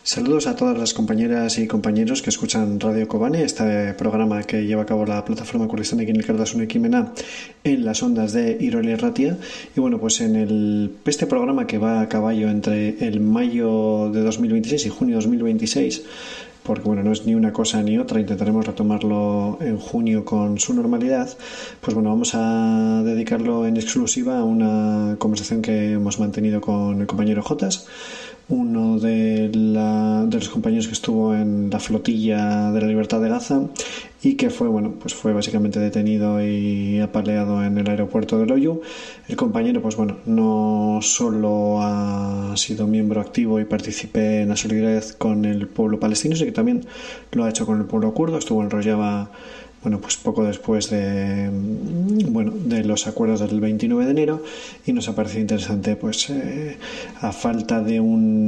Saludos a todas las compañeras y compañeros que escuchan Radio Kobane, este programa que lleva a cabo la plataforma Kurdistanekin Elkartasuna Ekimena en las ondas de Irola Irratia. Y bueno, pues este programa que va a caballo entre el mayo de 2026 y junio de 2026, porque bueno, no es ni una cosa ni otra, intentaremos retomarlo en junio con su normalidad, pues bueno, vamos a dedicarlo en exclusiva a una conversación que hemos mantenido con el compañero Jotas, uno de los compañeros que estuvo en la flotilla de la Libertad de Gaza y que fue básicamente detenido y apaleado en el aeropuerto de Loyu. El compañero, pues bueno, no solo ha sido miembro activo y participé en la solidaridad con el pueblo palestino, sino que también lo ha hecho con el pueblo kurdo. Estuvo en Rojava, pues poco después de los acuerdos del 29 de enero, y nos ha parecido interesante, a falta de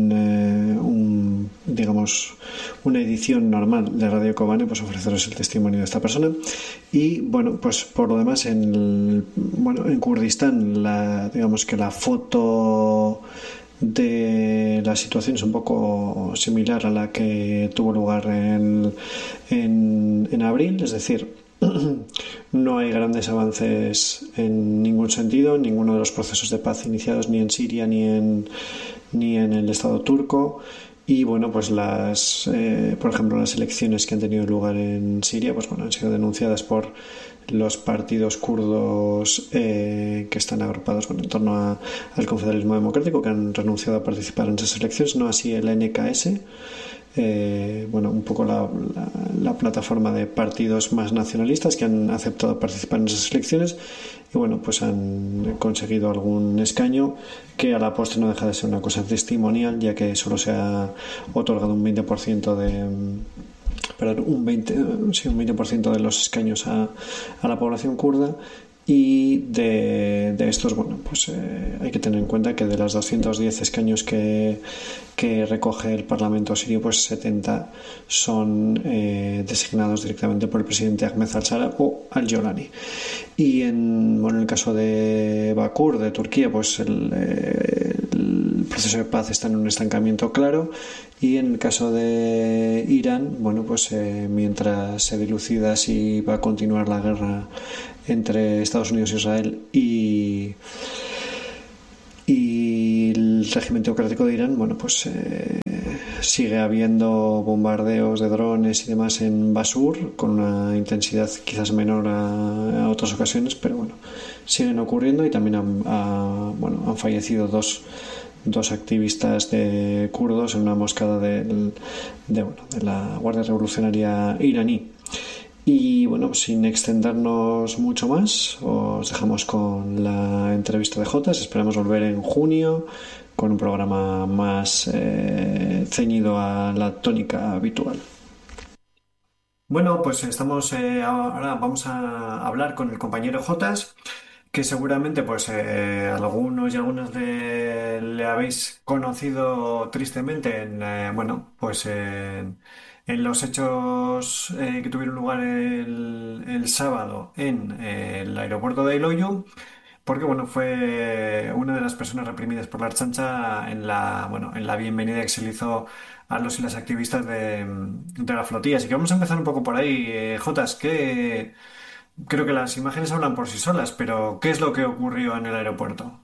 una edición normal de Radio Kobane, pues ofreceros el testimonio de esta persona. Y bueno, pues por lo demás en Kurdistán, digamos que la foto de la situación es un poco similar a la que tuvo lugar en abril, es decir, no hay grandes avances en ningún sentido, en ninguno de los procesos de paz iniciados ni en Siria ni en el Estado turco. Y bueno, pues por ejemplo, las elecciones que han tenido lugar en Siria, han sido denunciadas por los partidos kurdos que están agrupados en torno al confederalismo democrático, que han renunciado a participar en esas elecciones, no así el NKS, un poco la plataforma de partidos más nacionalistas que han aceptado participar en esas elecciones, y bueno, pues han conseguido algún escaño que a la postre no deja de ser una cosa testimonial, ya que solo se ha otorgado un 20% un 20% de los escaños a la población kurda. Y de estos, hay que tener en cuenta que de los 210 escaños que recoge el Parlamento sirio, 70 son designados directamente por el presidente Ahmed al-Shara o al-Jolani. Y en el caso de Bakur, de Turquía, el proceso de paz está en un estancamiento claro. Y en el caso de Irán, mientras se dilucida si va a continuar la guerra entre Estados Unidos y Israel y el régimen teocrático de Irán, sigue habiendo bombardeos de drones y demás en Basur, con una intensidad quizás menor a otras ocasiones, pero siguen ocurriendo. Y también han fallecido dos activistas de kurdos en una emboscada de la Guardia Revolucionaria iraní. Y sin extendernos mucho más, os dejamos con la entrevista de Jotas. Esperamos volver en junio con un programa más ceñido a la tónica habitual. Bueno, pues ahora vamos a hablar con el compañero Jotas, que seguramente algunos y algunas le habéis conocido tristemente en los hechos que tuvieron lugar el sábado en el aeropuerto de Iloyu, porque fue una de las personas reprimidas por la Archancha en la bienvenida que se le hizo a los y las activistas de la flotilla. Así que vamos a empezar un poco por ahí. Jotas, creo que las imágenes hablan por sí solas, pero ¿qué es lo que ocurrió en el aeropuerto?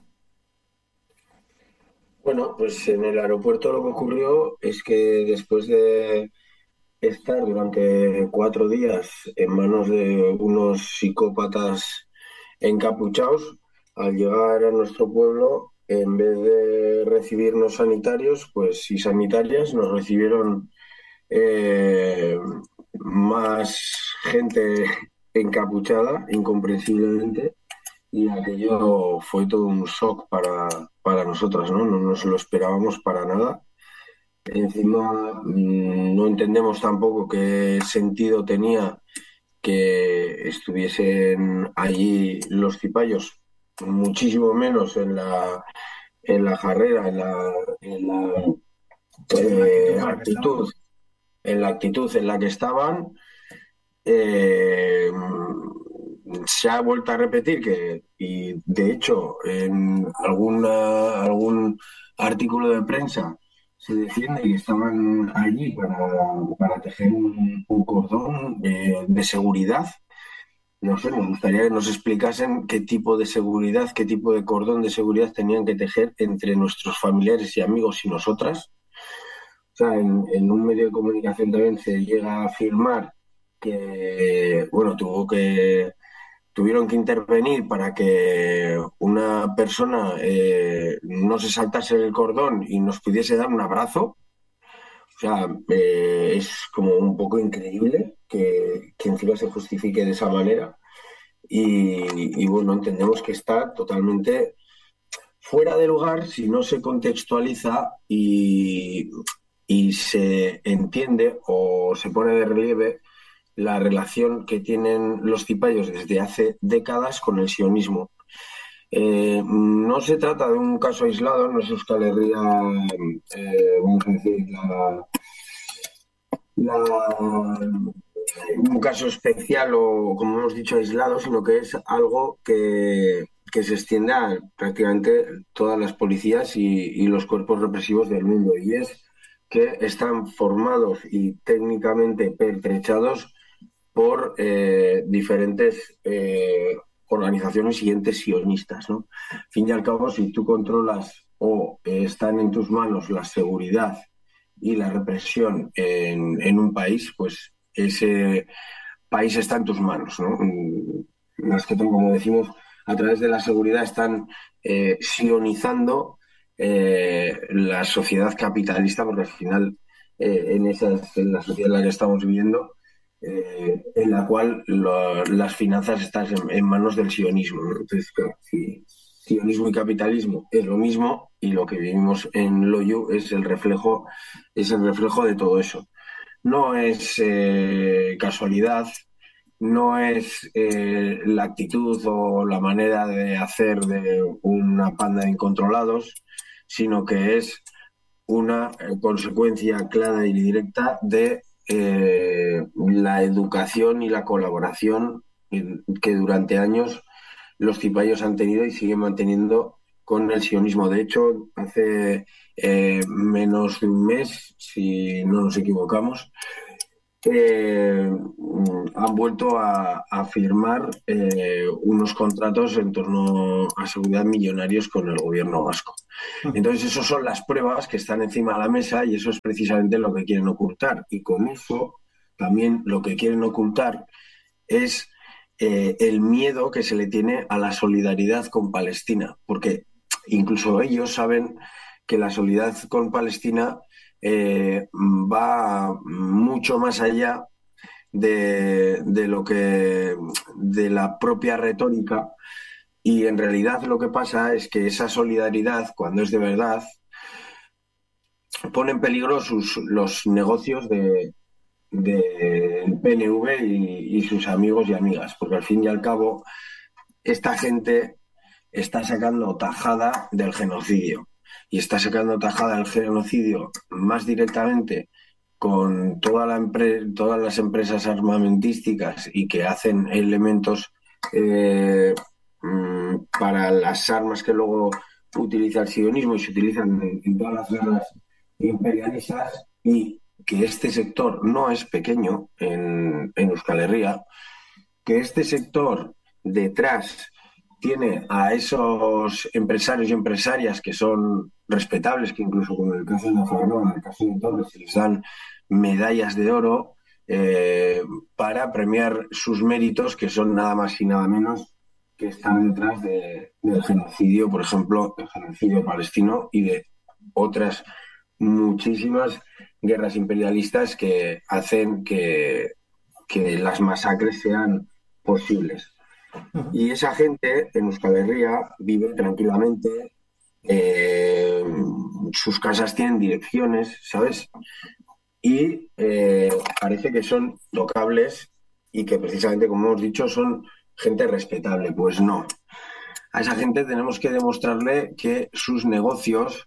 Bueno, pues en el aeropuerto lo que ocurrió es que después de estar durante 4 días en manos de unos psicópatas encapuchados, al llegar a nuestro pueblo, en vez de recibirnos sanitarios, y sanitarias, nos recibieron más gente encapuchada, incomprensiblemente, y aquello fue todo un shock para nosotras, ¿no? No nos lo esperábamos para nada. Encima, no entendemos tampoco qué sentido tenía que estuviesen allí los cipayos, muchísimo menos en la jarrera, Sí, en la actitud con la que estaban. actitud, en la actitud en la que estaban. Eh, Se ha vuelto a repetir y de hecho, en algún artículo de prensa se defiende que estaban allí para tejer un cordón de seguridad. No sé, me gustaría que nos explicasen qué tipo de seguridad, qué tipo de cordón de seguridad tenían que tejer entre nuestros familiares y amigos y nosotras. O sea, en un medio de comunicación también se llega a afirmar que, bueno, tuvieron que intervenir para que una persona no se saltase el cordón y nos pudiese dar un abrazo. O sea, es como un poco increíble que encima se justifique de esa manera. Y bueno, entendemos que está totalmente fuera de lugar si no se contextualiza y se entiende o se pone de relieve la relación que tienen los cipayos desde hace décadas con el sionismo. No se trata de un caso aislado, no es Euskal Herria, vamos a decir, un caso especial o, como hemos dicho, aislado, sino que es algo que se extiende a prácticamente todas las policías y los cuerpos represivos del mundo. Y es que están formados y técnicamente pertrechados por diferentes organizaciones y entes sionistas, ¿no? Al fin y al cabo, si tú controlas o están en tus manos la seguridad y la represión en un país, pues ese país está en tus manos, ¿no? Las que, como decimos, a través de la seguridad están sionizando la sociedad capitalista, porque al final en la sociedad en la que estamos viviendo, en la cual las finanzas están en manos del sionismo, ¿no? Entonces, claro, si sionismo y capitalismo es lo mismo y lo que vivimos en Loyu es el reflejo de todo eso. No es casualidad, no es la actitud o la manera de hacer de una panda de incontrolados, sino que es una consecuencia clara y directa de la educación y la colaboración que durante años los cipayos han tenido y siguen manteniendo con el sionismo. De hecho, hace menos de un mes, si no nos equivocamos, han vuelto a firmar unos contratos en torno a seguridad millonarios con el gobierno vasco. Entonces, esas son las pruebas que están encima de la mesa y eso es precisamente lo que quieren ocultar. Y con eso también lo que quieren ocultar es el miedo que se le tiene a la solidaridad con Palestina, porque incluso ellos saben que la solidaridad con Palestina va mucho más allá de lo que de la propia retórica y en realidad lo que pasa es que esa solidaridad, cuando es de verdad, pone en peligro los negocios del PNV y sus amigos y amigas, porque al fin y al cabo esta gente está sacando tajada del genocidio y está sacando tajada del genocidio más directamente con todas las empresas armamentísticas y que hacen elementos eh, para las armas que luego utiliza el sionismo y se utilizan en todas las guerras imperialistas y que este sector no es pequeño en Euskal Herria, que este sector detrás tiene a esos empresarios y empresarias que son respetables, que incluso como en el caso de Nafarroa, en el caso de Torres, se les dan medallas de oro para premiar sus méritos, que son nada más y nada menos que estar detrás del genocidio, por ejemplo, el genocidio palestino y de otras muchísimas guerras imperialistas que hacen que las masacres sean posibles. Y esa gente en Euskal Herria vive tranquilamente, eh, sus casas tienen direcciones, ¿sabes? Y parece que son tocables y que precisamente, como hemos dicho, son gente respetable. Pues no. A esa gente tenemos que demostrarle que sus negocios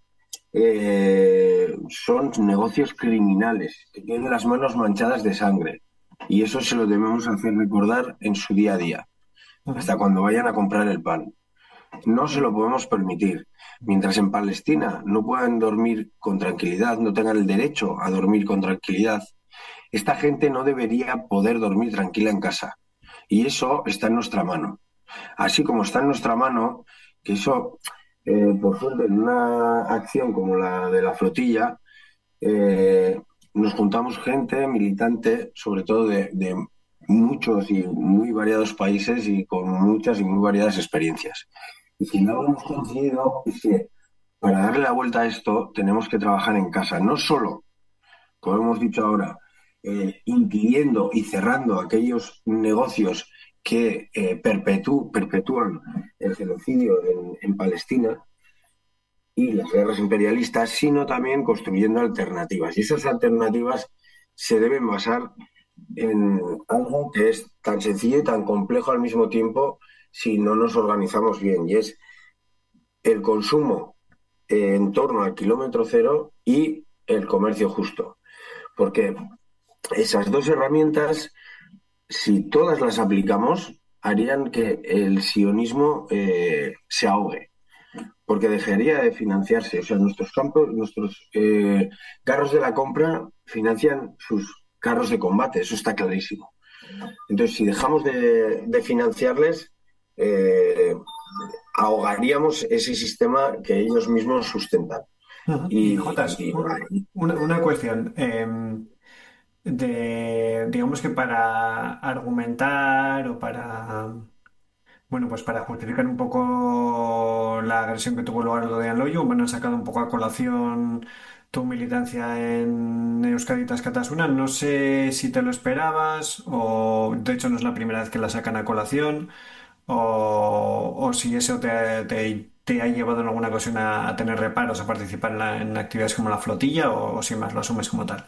son negocios criminales, que tienen las manos manchadas de sangre. Y eso se lo debemos hacer recordar en su día a día, hasta cuando vayan a comprar el pan. No se lo podemos permitir. Mientras en Palestina no puedan dormir con tranquilidad, no tengan el derecho a dormir con tranquilidad, esta gente no debería poder dormir tranquila en casa. Y eso está en nuestra mano. Así como está en nuestra mano, que eso, por suerte, en una acción como la de la flotilla, eh, nos juntamos gente militante, sobre todo de muchos y muy variados países y con muchas y muy variadas experiencias. Y si no hemos coincidido, es que para darle la vuelta a esto tenemos que trabajar en casa, no solo, como hemos dicho ahora, impidiendo y cerrando aquellos negocios que perpetúan el genocidio en Palestina y las guerras imperialistas, sino también construyendo alternativas. Y esas alternativas se deben basar en algo que es tan sencillo y tan complejo al mismo tiempo si no nos organizamos bien, y es el consumo en torno al kilómetro cero y el comercio justo. Porque esas dos herramientas, si todas las aplicamos, harían que el sionismo se ahogue, porque dejaría de financiarse. O sea, nuestros campos, nuestros carros de la compra financian sus carros de combate, eso está clarísimo. Entonces, si dejamos de financiarles, eh, ahogaríamos ese sistema que ellos mismos sustentan. Ujú. Y Jotas, Y una cuestión. Digamos que para argumentar o para, bueno, pues para justificar un poco la agresión que tuvo lugar lo de Anloyo, bueno, han sacado un poco a colación tu militancia en Euskadi Tascatasuna. No sé si te lo esperabas o de hecho no es la primera vez que la sacan a colación o si eso te ha llevado en alguna ocasión a tener reparos a participar en actividades como la flotilla o si más lo asumes como tal.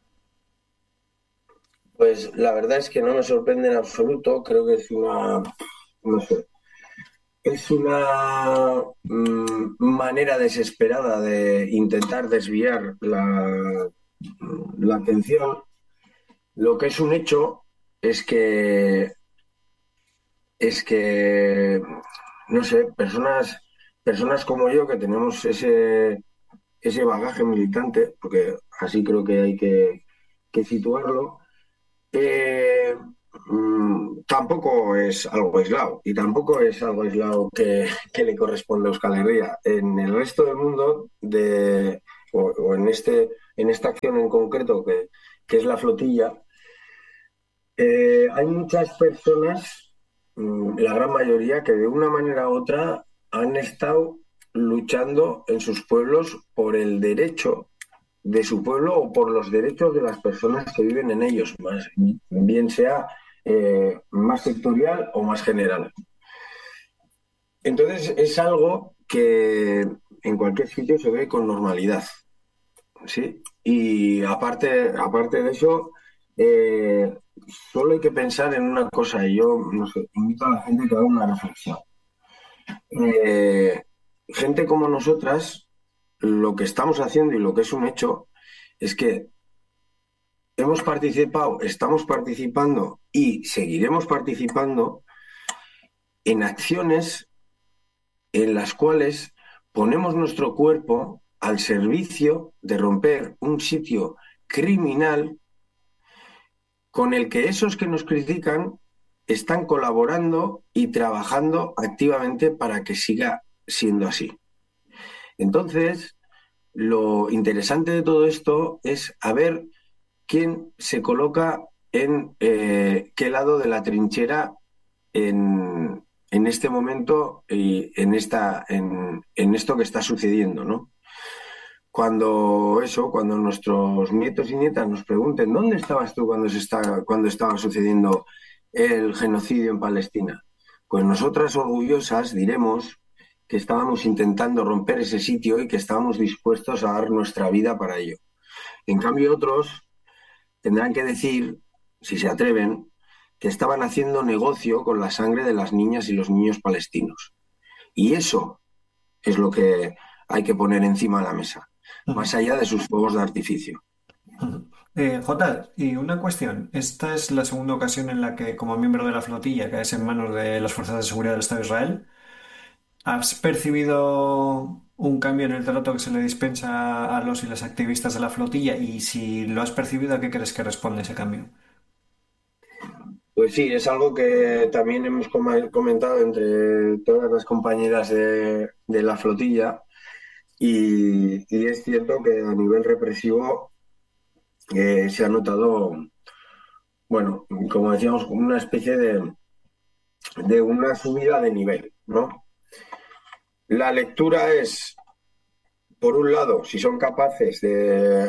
pues la verdad es que no me sorprende en absoluto, creo que es no sé, es una manera desesperada de intentar desviar la atención. Lo que es un hecho es que no sé, personas como yo que tenemos ese bagaje militante, porque así creo que hay que situarlo, eh, tampoco es algo aislado y tampoco es algo aislado que le corresponde a Euskal Herria. En el resto del mundo, o en esta acción en concreto que es la flotilla, hay muchas personas, la gran mayoría, que de una manera u otra han estado luchando en sus pueblos por el derecho de su pueblo o por los derechos de las personas que viven en ellos, más, bien sea más sectorial o más general. Entonces es algo que en cualquier sitio se ve con normalidad, ¿sí? Y aparte de eso, eh, solo hay que pensar en una cosa, y yo no sé, invito a la gente que haga una reflexión. Eh, Gente como nosotras, lo que estamos haciendo y lo que es un hecho es que hemos participado, estamos participando y seguiremos participando en acciones en las cuales ponemos nuestro cuerpo al servicio de romper un sitio criminal con el que esos que nos critican están colaborando y trabajando activamente para que siga siendo así. Entonces, lo interesante de todo esto es a ver quién se coloca en qué lado de la trinchera en este momento y en esto que está sucediendo, ¿no? Cuando nuestros nietos y nietas nos pregunten ¿dónde estabas tú cuando estaba sucediendo el genocidio en Palestina? Pues nosotras orgullosas diremos que estábamos intentando romper ese sitio y que estábamos dispuestos a dar nuestra vida para ello. En cambio, otros tendrán que decir, si se atreven, que estaban haciendo negocio con la sangre de las niñas y los niños palestinos. Y eso es lo que hay que poner encima de la mesa, más allá de sus fuegos de artificio. Ujú. Jota, y una cuestión. Esta es la segunda ocasión en la que, como miembro de la flotilla, caes en manos de las fuerzas de seguridad del Estado de Israel. ¿Has percibido un cambio en el trato que se le dispensa a los y las activistas de la flotilla? Y si lo has percibido, ¿a qué crees que responde ese cambio? Pues sí, es algo que también hemos comentado entre todas las compañeras de la flotilla y es cierto que a nivel represivo se ha notado, bueno, como decíamos, una especie de una subida de nivel, ¿no? La lectura es, por un lado, si son capaces de,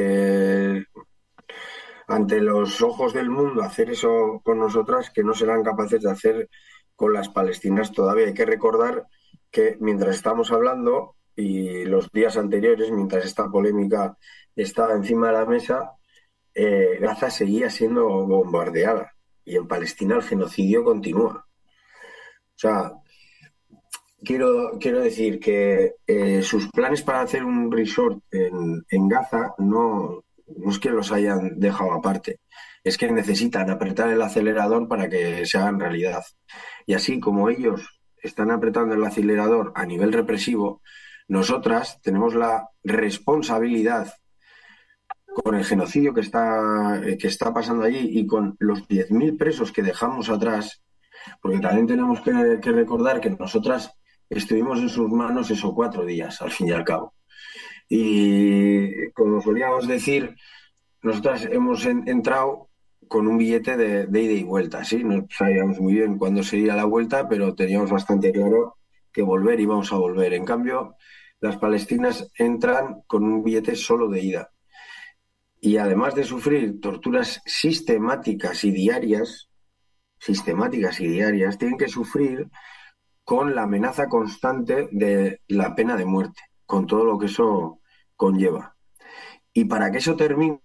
ante los ojos del mundo, hacer eso con nosotras, que no serán capaces de hacer con las palestinas todavía. Hay que recordar que mientras estamos hablando y los días anteriores, mientras esta polémica estaba encima de la mesa, Gaza seguía siendo bombardeada y en Palestina el genocidio continúa. O sea, quiero decir que sus planes para hacer un resort en Gaza no es que los hayan dejado aparte, es que necesitan apretar el acelerador para que se hagan realidad. Y así como ellos están apretando el acelerador a nivel represivo, nosotras tenemos la responsabilidad con el genocidio que está pasando allí y con los 10.000 presos que dejamos atrás, porque también tenemos que recordar que nosotras estuvimos en sus manos esos 4 días, al fin y al cabo. Y como solíamos decir, nosotras hemos entrado con un billete de ida y vuelta, ¿sí? No sabíamos muy bien cuándo sería la vuelta, pero teníamos bastante claro que volver íbamos a volver. En cambio, las palestinas entran con un billete solo de ida. Y además de sufrir torturas sistemáticas y diarias, tienen que sufrir con la amenaza constante de la pena de muerte, con todo lo que eso conlleva. Y para que eso termine,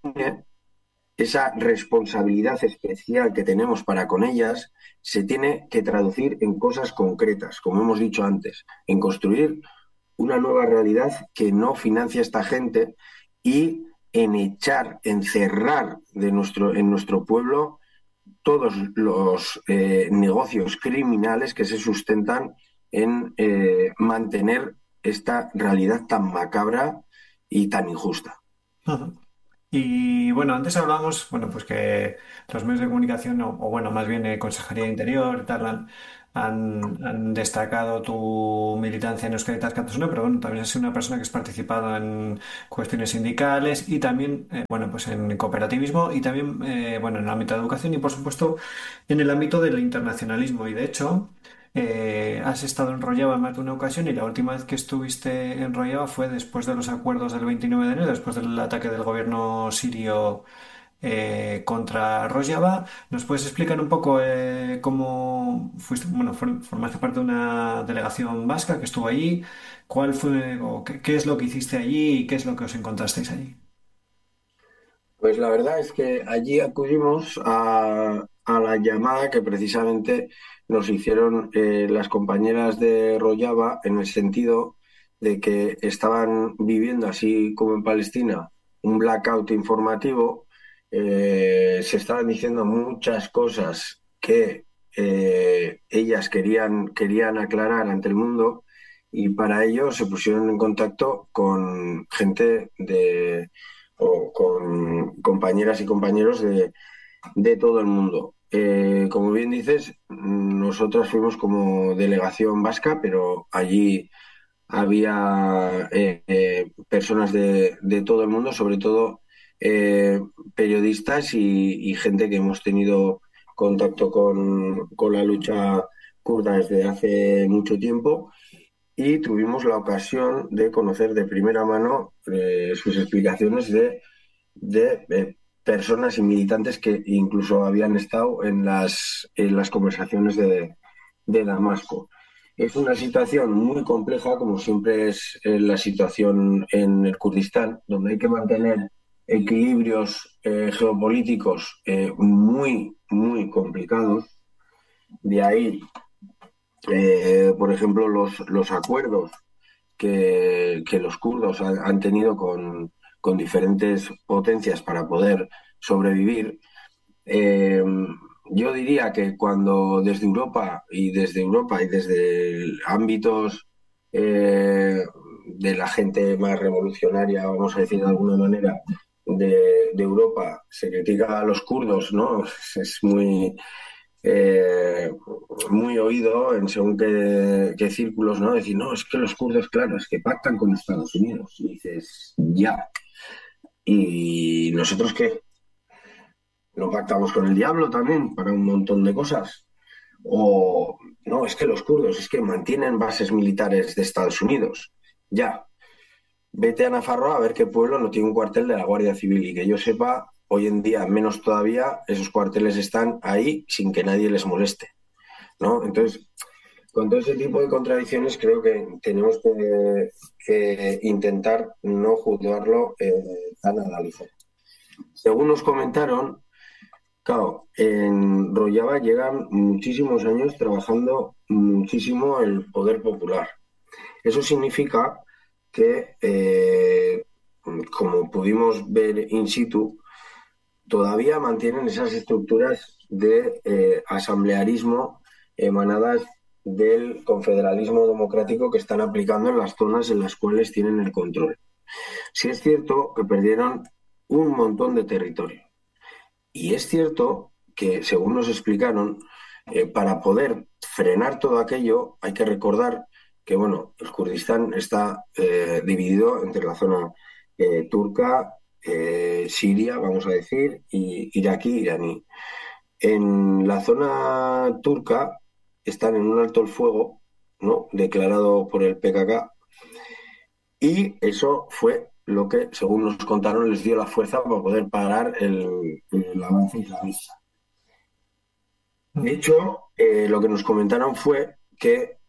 esa responsabilidad especial que tenemos para con ellas se tiene que traducir en cosas concretas, como hemos dicho antes, en construir una nueva realidad que no financia esta gente y en echar, en cerrar en nuestro pueblo todos los negocios criminales que se sustentan en mantener esta realidad tan macabra y tan injusta. Ujú. Y bueno, antes hablábamos, bueno, pues que los medios de comunicación, o bueno, más bien Consejería de Interior, tal, han destacado tu militancia en Euskadi Tascatasuna, pero bueno, también has sido una persona que has participado en cuestiones sindicales y también, bueno, pues en cooperativismo y también, bueno, en el ámbito de educación y por supuesto en el ámbito del internacionalismo. Y de hecho, has estado en Rojava en más de una ocasión y la última vez que estuviste en Rojava fue después de los acuerdos del 29 de enero, después del ataque del gobierno sirio contra Rojava. ¿Nos puedes explicar un poco cómo fuiste, bueno, formaste parte de una delegación vasca que estuvo allí? ¿Cuál fue o qué es lo que hiciste allí y qué es lo que os encontrasteis allí? Pues la verdad es que allí acudimos a la llamada que precisamente nos hicieron las compañeras de Rojava en el sentido de que estaban viviendo, así como en Palestina, un blackout informativo. Se estaban diciendo muchas cosas que ellas querían aclarar ante el mundo y para ello se pusieron en contacto con gente o con compañeras y compañeros de todo el mundo. Como bien dices, nosotros fuimos como delegación vasca, pero allí había personas de todo el mundo, sobre todo periodistas y gente que hemos tenido contacto con la lucha kurda desde hace mucho tiempo y tuvimos la ocasión de conocer de primera mano sus explicaciones de personas y militantes que incluso habían estado en las conversaciones de Damasco. Es una situación muy compleja, como siempre es la situación en el Kurdistán, donde hay que mantener equilibrios geopolíticos muy complicados. De ahí, por ejemplo, los acuerdos que los kurdos han tenido con diferentes potencias para poder sobrevivir. yo diría que cuando desde ámbitos eh, de la gente más revolucionaria, vamos a decir de alguna manera, de Europa, se critica a los kurdos, ¿no? Es eh, muy oído en según qué círculos, ¿no? Decir, no, es que los kurdos, claro, es que pactan con Estados Unidos. Y dices, ya. ¿Y nosotros qué? ¿No pactamos con el diablo también para un montón de cosas? O no, es que los kurdos es que mantienen bases militares de Estados Unidos. Ya, vete a Nafarroa a ver qué pueblo no tiene un cuartel de la Guardia Civil y que yo sepa, hoy en día, menos todavía, esos cuarteles están ahí sin que nadie les moleste, ¿no? Entonces, con todo ese tipo de contradicciones creo que tenemos que intentar no juzgarlo tan a la ligera. Según nos comentaron, claro, en Rojava llegan muchísimos años trabajando muchísimo el poder popular. Eso significa que, como pudimos ver in situ, todavía mantienen esas estructuras de asamblearismo emanadas del confederalismo democrático que están aplicando en las zonas en las cuales tienen el control. Sí es cierto que perdieron un montón de territorio. Y es cierto que, según nos explicaron, para poder frenar todo aquello hay que recordar que, bueno, el Kurdistán está dividido entre la zona turca, siria, vamos a decir, y iraquí, iraní. En la zona turca están en un alto el fuego, ¿no? Declarado por el PKK, y eso fue lo que, según nos contaron, les dio la fuerza para poder parar el avance islamista. De hecho, lo que nos comentaron fue que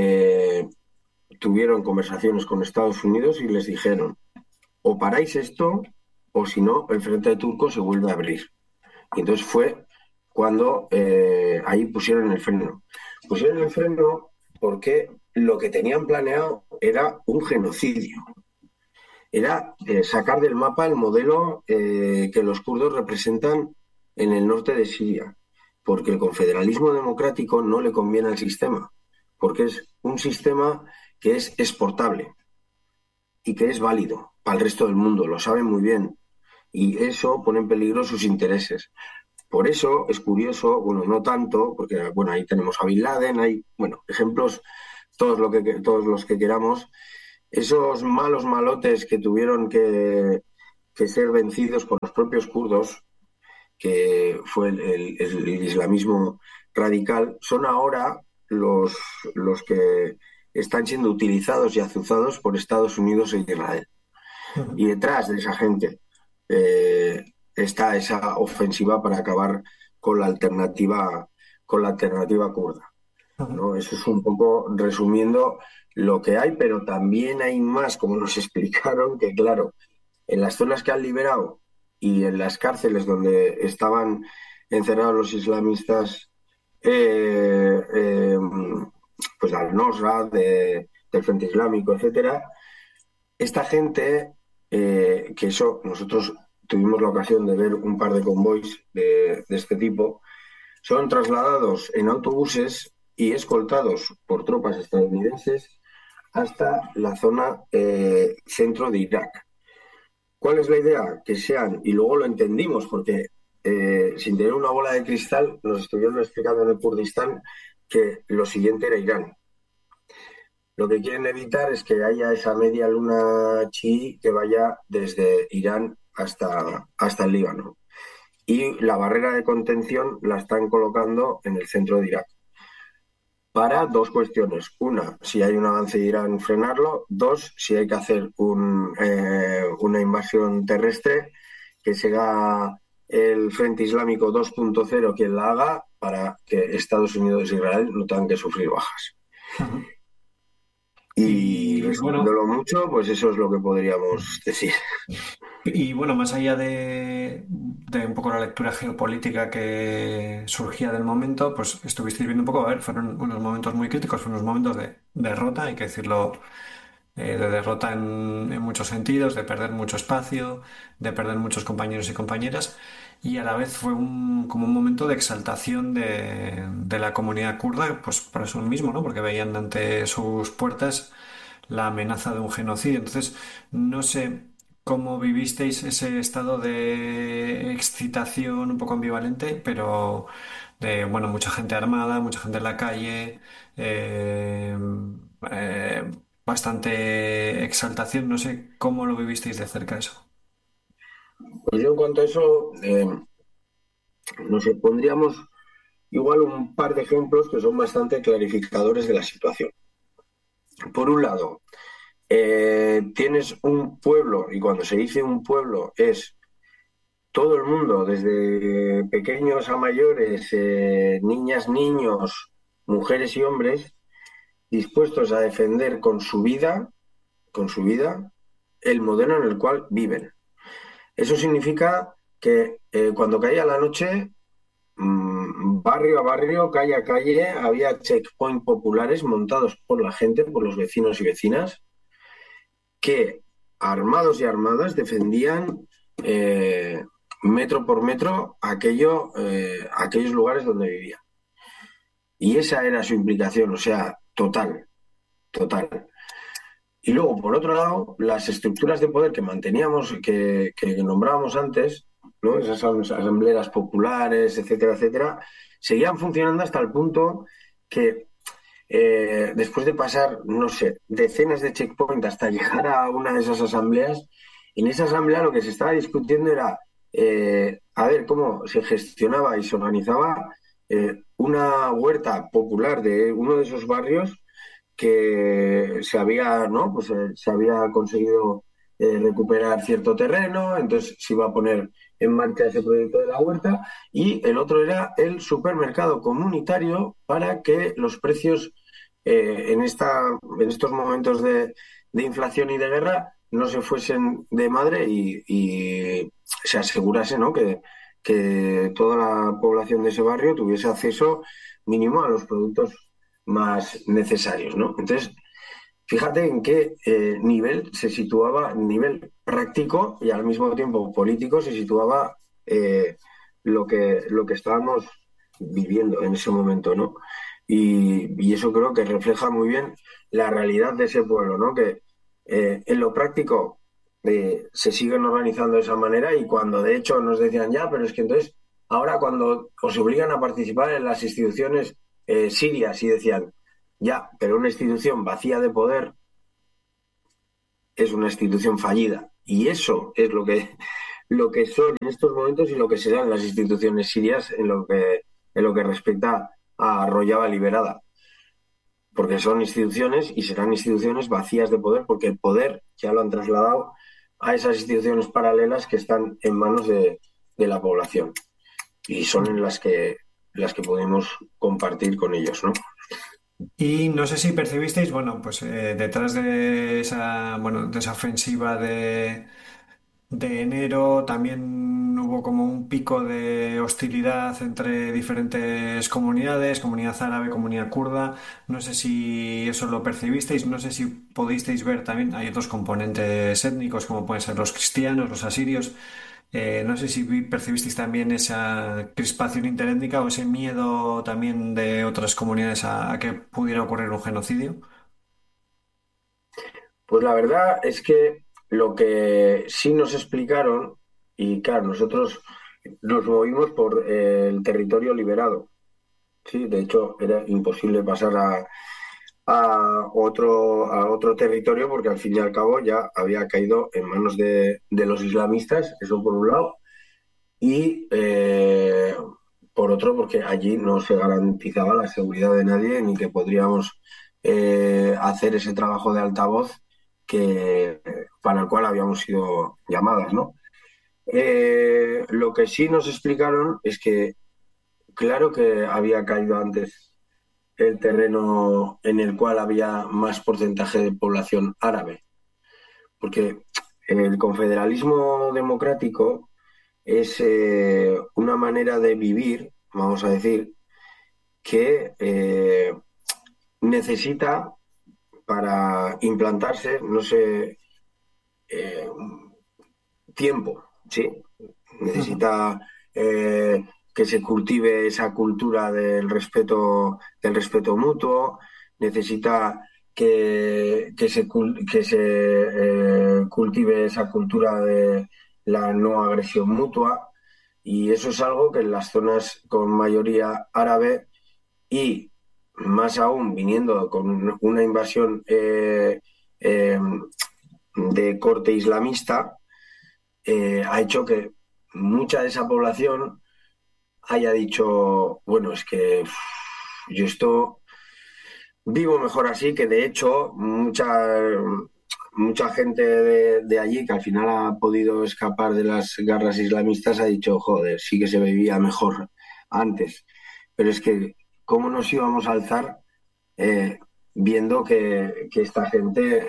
tuvieron conversaciones con Estados Unidos y les dijeron, o paráis esto, o si no, el frente de turco se vuelve a abrir. Y entonces fue cuando ahí pusieron el freno. Pusieron el freno porque lo que tenían planeado era un genocidio. Era sacar del mapa el modelo que los kurdos representan en el norte de Siria, porque el confederalismo democrático no le conviene al sistema, porque es un sistema que es exportable y que es válido para el resto del mundo, lo saben muy bien, y eso pone en peligro sus intereses. Por eso es curioso, bueno, no tanto, porque bueno, ahí tenemos a Bin Laden, hay, bueno, ejemplos todos los que queramos, esos malos malotes que tuvieron que ser vencidos por los propios kurdos, que fue el islamismo radical, son ahora los que están siendo utilizados y azuzados por Estados Unidos e Israel. Y detrás de esa gente está esa ofensiva para acabar con con la alternativa kurda, ¿no? Eso es un poco resumiendo lo que hay, pero también hay más, como nos explicaron, que claro, en las zonas que han liberado y en las cárceles donde estaban encerrados los islamistas, eh, eh, pues al-Nusra, del Frente Islámico, etcétera, esta gente, que eso nosotros tuvimos la ocasión de ver un par de convoys de este tipo, son trasladados en autobuses y escoltados por tropas estadounidenses hasta la zona centro de Irak. ¿Cuál es la idea? Que sean, y luego lo entendimos porque sin tener una bola de cristal nos estuvieron explicando en el Kurdistán que lo siguiente era Irán. Lo que quieren evitar es que haya esa media luna chií que vaya desde Irán hasta el Líbano. Y la barrera de contención la están colocando en el centro de Irak para dos cuestiones. Una, si hay un avance de Irán, frenarlo. Dos, si hay que hacer una invasión terrestre, que sea el Frente Islámico 2.0 quien la haga para que Estados Unidos e Israel no tengan que sufrir bajas. Y Y bueno, resumiéndolo mucho, pues eso es lo que podríamos decir. y bueno, más allá de un poco la lectura geopolítica que surgía del momento, pues estuvisteis viendo un poco, a ver, fueron unos momentos muy críticos, fueron unos momentos de derrota, hay que decirlo de derrota en muchos sentidos, de perder mucho espacio, de perder muchos compañeros y compañeras, y a la vez fue como un momento de exaltación de la comunidad kurda, pues por eso mismo, ¿no? Porque veían ante sus puertas la amenaza de un genocidio. Entonces, no sé cómo vivisteis ese estado de excitación un poco ambivalente, pero de, bueno, mucha gente armada, mucha gente en la calle, eh, eh, bastante exaltación. No sé cómo lo vivisteis de cerca eso. Pues yo en cuanto a eso, no sé, pondríamos igual un par de ejemplos que son bastante clarificadores de la situación. Por un lado, tienes un pueblo, y cuando se dice un pueblo es todo el mundo, desde pequeños a mayores, niñas, niños, mujeres y hombres, dispuestos a defender con su vida, el modelo en el cual viven. Eso significa que cuando caía la noche, barrio a barrio, calle a calle, había checkpoint populares montados por la gente, por los vecinos y vecinas, que armados y armadas defendían metro por metro aquellos lugares donde vivían. Y esa era su implicación, o sea, total, total. Y luego, por otro lado, las estructuras de poder que manteníamos, que nombrábamos antes, ¿no? Esas asambleas populares, etcétera, etcétera, seguían funcionando hasta el punto que después de pasar, no sé, decenas de checkpoints hasta llegar a una de esas asambleas, en esa asamblea lo que se estaba discutiendo era a ver cómo se gestionaba y se organizaba una huerta popular de uno de esos barrios que se había, ¿no? Pues, se había conseguido recuperar cierto terreno, entonces se iba a poner en marcha ese proyecto de la huerta, y el otro era el supermercado comunitario para que los precios en estos momentos de inflación y de guerra no se fuesen de madre y se asegurase, ¿no? Que toda la población de ese barrio tuviese acceso mínimo a los productos más necesarios, ¿no? Entonces, fíjate en qué nivel se situaba, nivel práctico y al mismo tiempo político, se situaba lo que estábamos viviendo en ese momento, ¿no? Y eso creo que refleja muy bien la realidad de ese pueblo, ¿no? Que en lo práctico se siguen organizando de esa manera, y cuando de hecho nos decían ya, pero es que entonces, ahora cuando os obligan a participar en las instituciones sirias, y decían, ya, pero una institución vacía de poder es una institución fallida. Y eso es lo que son en estos momentos y lo que serán las instituciones sirias en lo que respecta a Rojava liberada. Porque son instituciones y serán instituciones vacías de poder, porque el poder ya lo han trasladado a esas instituciones paralelas que están en manos de la población. Y son en las que podemos compartir con ellos, ¿no? Y no sé si percibisteis, bueno, pues detrás de bueno, de esa ofensiva de enero también hubo como un pico de hostilidad entre diferentes comunidades, comunidad árabe, comunidad kurda. No sé si eso lo percibisteis, no sé si pudisteis ver también, hay otros componentes étnicos como pueden ser los cristianos, los asirios. No sé si percibisteis también esa crispación interétnica o ese miedo también de otras comunidades a que pudiera ocurrir un genocidio. Pues la verdad es que lo que sí nos explicaron, y claro, nosotros nos movimos por el territorio liberado. Sí, de hecho era imposible pasar a otro territorio, porque al fin y al cabo ya había caído en manos de los islamistas, eso por un lado, y por otro porque allí no se garantizaba la seguridad de nadie, ni que podríamos hacer ese trabajo de altavoz para el cual habíamos sido llamadas, ¿no? Lo que sí nos explicaron es que, claro que había caído antes el terreno en el cual había más porcentaje de población árabe, porque el confederalismo democrático es una manera de vivir, vamos a decir, que necesita para implantarse, no sé, eh, tiempo, ¿sí? Ujú. Necesita que se cultive esa cultura del respeto mutuo, necesita que se cultive esa cultura de la no agresión mutua, y eso es algo que en las zonas con mayoría árabe y más aún viniendo con una invasión eh, de corte islamista, ha hecho que mucha de esa población haya dicho, bueno, es que yo esto vivo mejor así, que de hecho mucha gente de allí que al final ha podido escapar de las garras islamistas ha dicho, joder, sí que se vivía mejor antes. Pero es que, ¿cómo nos íbamos a alzar eh, viendo que esta gente,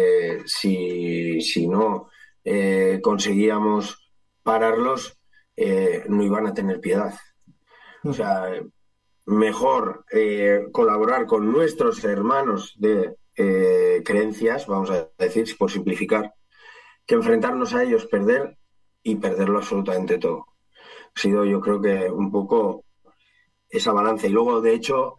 si no conseguíamos pararlos, no iban a tener piedad? O Ujú. sea, mejor colaborar con nuestros hermanos de creencias, vamos a decir, por simplificar, que enfrentarnos a ellos, perder y perderlo absolutamente todo. Ha sido, yo creo que un poco esa balanza. Y luego, de hecho,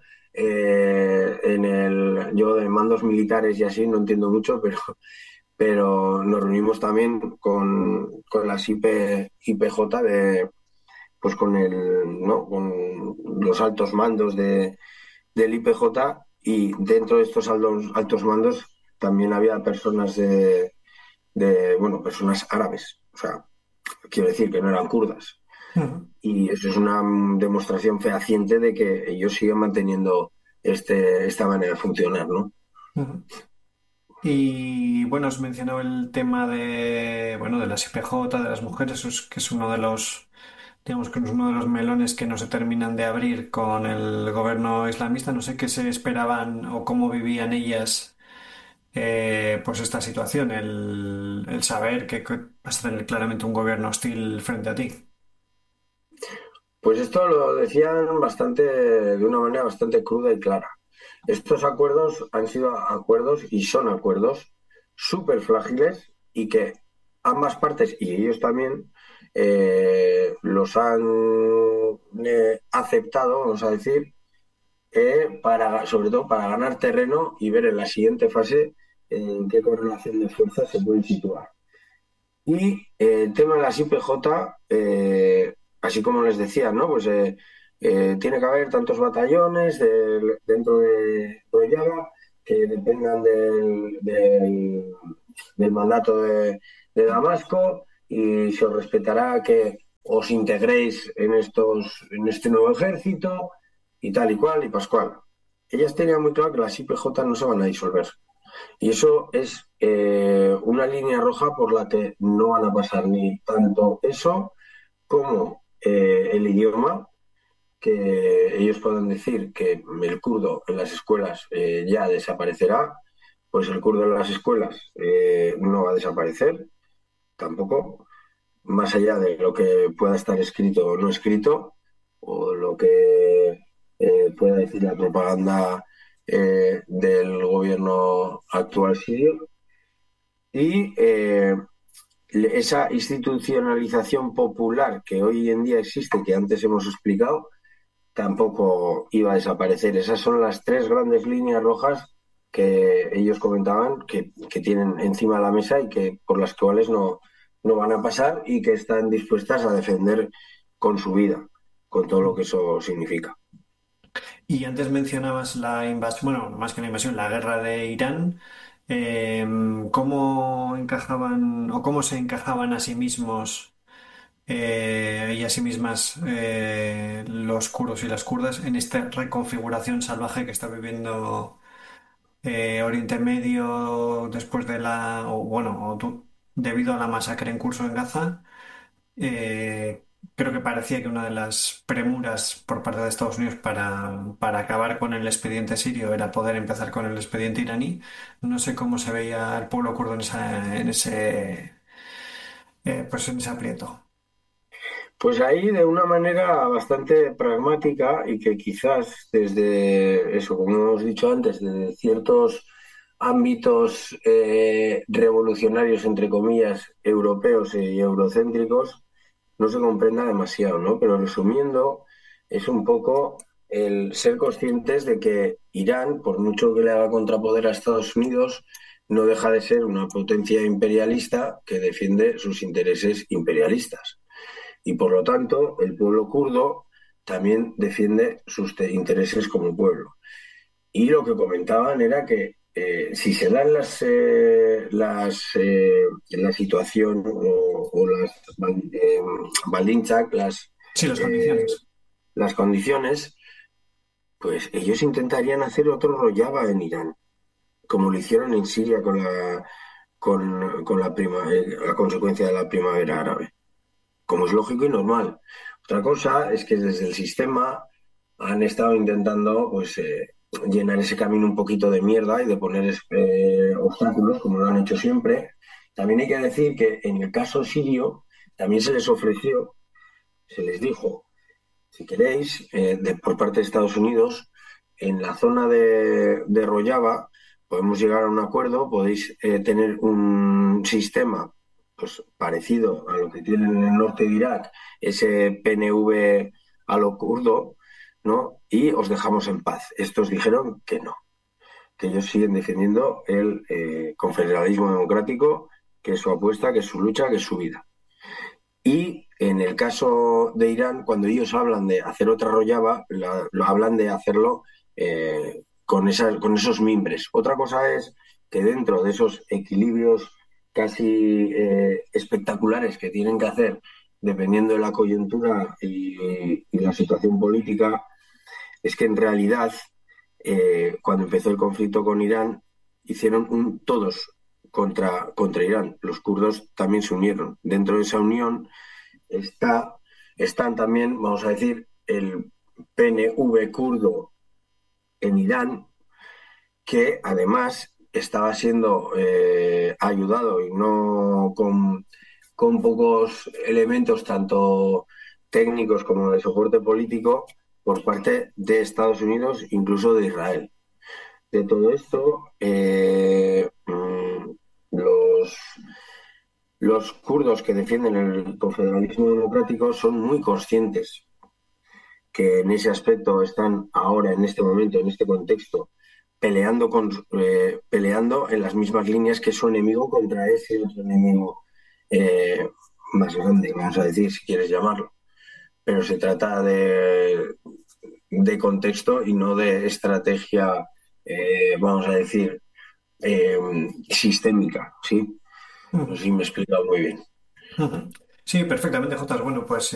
yo de mandos militares y así no entiendo mucho, pero nos reunimos también con las IPJ pues con ¿no? Con los altos mandos del IPJ, y dentro de estos altos mandos también había personas bueno, personas árabes. O sea, quiero decir que no eran kurdas. Ujú. Y eso es una demostración fehaciente de que ellos siguen manteniendo esta manera de funcionar, ¿no? Ujú. Y bueno, has mencionado el tema de, bueno, de las IPJ, de las mujeres, que es uno de los, digamos que es uno de los melones que no se terminan de abrir con el gobierno islamista. No sé qué se esperaban o cómo vivían ellas, pues esta situación, el saber que vas a tener claramente un gobierno hostil frente a ti. Pues esto lo decían de una manera bastante cruda y clara. Estos acuerdos han sido acuerdos y son acuerdos súper frágiles, y que ambas partes y ellos también los han aceptado, vamos a decir, sobre todo para ganar terreno y ver en la siguiente fase en qué correlación de fuerzas se pueden situar. Y el tema de las IPJ, así como les decía, ¿no? Pues tiene que haber tantos batallones dentro de Rojava que dependan del mandato de Damasco, y se os respetará que os integréis en este nuevo ejército y tal y cual y pascual. Ellas tenían muy claro que las IPJ no se van a disolver. Y eso es una línea roja por la que no van a pasar ni tanto eso como el idioma, que ellos puedan decir que el kurdo en las escuelas ya desaparecerá. Pues el kurdo en las escuelas no va a desaparecer tampoco, más allá de lo que pueda estar escrito o no escrito, o lo que pueda decir la propaganda del gobierno actual sirio. Y esa institucionalización popular que hoy en día existe, que antes hemos explicado, tampoco iba a desaparecer. Esas son las tres grandes líneas rojas que ellos comentaban que tienen encima de la mesa y que por las cuales no van a pasar, y que están dispuestas a defender con su vida, con todo lo que eso significa. Y antes mencionabas la invasión, bueno, más que la invasión, la guerra de Irán. ¿Cómo encajaban o cómo se encajaban a sí mismos y a sí mismas los kurdos y las kurdas en esta reconfiguración salvaje que está viviendo Oriente Medio después de o bueno, debido a la masacre en curso en Gaza? Eh, Creo que parecía que una de las premuras por parte de Estados Unidos para acabar con el expediente sirio era poder empezar con el expediente iraní. No sé cómo se veía el pueblo kurdo en ese, pues en ese aprieto. Pues ahí, de una manera bastante pragmática, y que quizás desde eso, como hemos dicho antes, de ciertos ámbitos revolucionarios, entre comillas, europeos y eurocéntricos, no se comprenda demasiado, ¿no? Pero resumiendo, es un poco el ser conscientes de que Irán, por mucho que le haga contrapoder a Estados Unidos, no deja de ser una potencia imperialista que defiende sus intereses imperialistas. Y por lo tanto, el pueblo kurdo también defiende sus intereses como pueblo. Y lo que comentaban era que si se dan la situación o las Balinchak, Sí, las eh, condiciones. las condiciones, pues ellos intentarían hacer otro Rojava en Irán, como lo hicieron en Siria con la consecuencia de la primavera árabe, como es lógico y normal. Otra cosa es que desde el sistema han estado intentando pues llenar ese camino un poquito de mierda y de poner obstáculos, como lo han hecho siempre. También hay que decir que en el caso sirio también se les ofreció, se les dijo, si queréis, por parte de Estados Unidos, en la zona de Rojava podemos llegar a un acuerdo, podéis tener un sistema pues, parecido a lo que tienen en el norte de Irak, ese PNV a lo kurdo, ¿no? Y os dejamos en paz. Estos dijeron que no, que ellos siguen defendiendo el confederalismo democrático, que es su apuesta, que es su lucha, que es su vida. Y en el caso de Irán, cuando ellos hablan de hacer otra Rojava, lo hablan de hacerlo con esos mimbres. Otra cosa es que dentro de esos equilibrios casi espectaculares que tienen que hacer, dependiendo de la coyuntura y la situación política, es que en realidad, cuando empezó el conflicto con Irán, hicieron todos contra Irán. Los kurdos también se unieron. Dentro de esa unión está, están también, vamos a decir, el PNV kurdo en Irán, que además estaba siendo ayudado y no con pocos elementos, tanto técnicos como de soporte político, por parte de Estados Unidos, incluso de Israel. De todo esto, los kurdos que defienden el confederalismo democrático son muy conscientes que en ese aspecto están ahora, en este momento, en este contexto, peleando en las mismas líneas que su enemigo contra ese otro enemigo eh, más grande, vamos a decir, si quieres llamarlo. Pero se trata de contexto y no de estrategia, vamos a decir, eh, sistémica, ¿sí? No sé Ujú, si me he explicado muy bien. ujú. Sí, perfectamente, Jotas. Bueno, pues